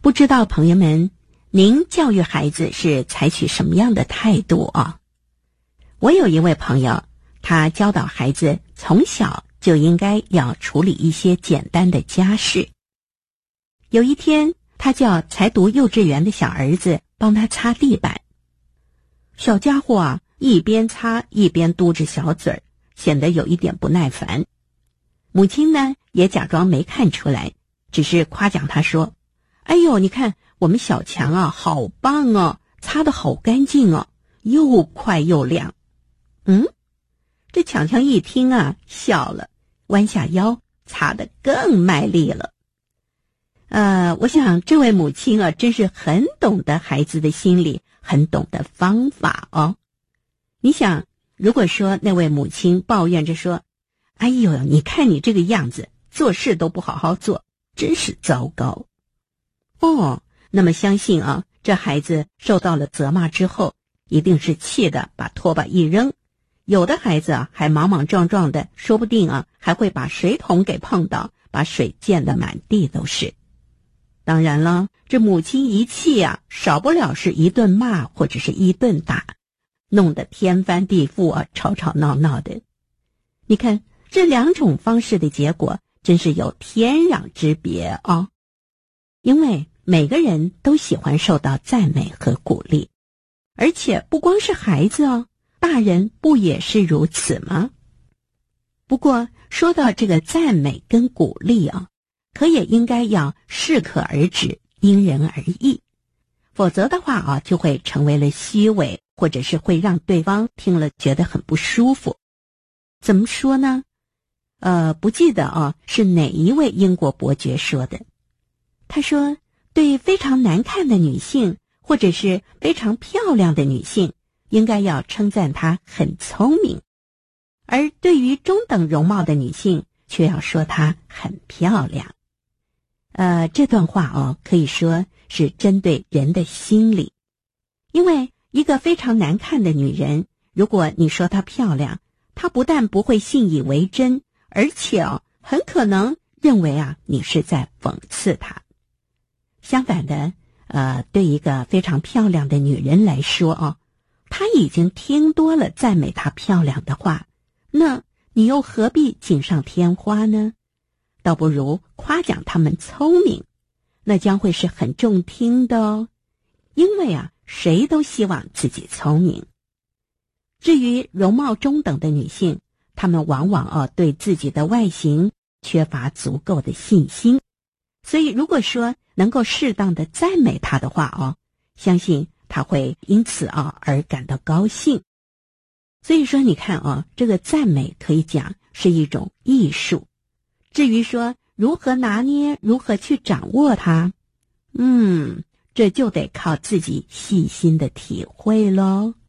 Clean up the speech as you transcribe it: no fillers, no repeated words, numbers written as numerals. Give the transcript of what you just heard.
不知道朋友们，您教育孩子是采取什么样的态度啊？我有一位朋友，他教导孩子从小就应该要处理一些简单的家事。有一天，他叫才读幼稚园的小儿子帮他擦地板。小家伙啊，一边擦一边嘟着小嘴儿，显得有一点不耐烦。母亲呢，也假装没看出来，只是夸奖他说：“哎呦，你看我们小强啊，好棒哦，擦得好干净哦，又快又亮。”这强强一听啊，笑了，弯下腰，擦得更卖力了。我想这位母亲啊，真是很懂得孩子的心理，很懂得方法哦。你想，如果说那位母亲抱怨着说：“哎呦，你看你这个样子，做事都不好好做，真是糟糕。”那么相信啊，这孩子受到了责骂之后，一定是气得把拖把一扔。有的孩子啊，还莽莽撞撞的，说不定啊，还会把水桶给碰倒，把水溅得满地都是。当然了，这母亲一气啊，少不了是一顿骂或者是一顿打，弄得天翻地覆啊，吵吵闹闹的。你看这两种方式的结果真是有天壤之别哦。因为每个人都喜欢受到赞美和鼓励，而且不光是孩子哦，大人不也是如此吗？不过说到这个赞美跟鼓励啊，可也应该要适可而止，因人而异，否则的话啊，就会成为了虚伪，或者是会让对方听了觉得很不舒服。怎么说呢？不记得啊，是哪一位英国伯爵说的。他说，对非常难看的女性，或者是非常漂亮的女性，应该要称赞她很聪明，而对于中等容貌的女性，却要说她很漂亮。这段话哦，可以说是针对人的心理。因为一个非常难看的女人，如果你说她漂亮，她不但不会信以为真，而且很可能认为啊，你是在讽刺她。相反的，对一个非常漂亮的女人来说她已经听多了赞美她漂亮的话，那你又何必锦上添花呢？倒不如夸奖他们聪明，那将会是很中听的哦。因为啊，谁都希望自己聪明。至于容貌中等的女性，她们往往对自己的外形缺乏足够的信心，所以如果说能够适当的赞美她的话相信她会因此而感到高兴。所以说你看这个赞美可以讲是一种艺术。至于说如何拿捏，如何去掌握它，这就得靠自己细心的体会咯。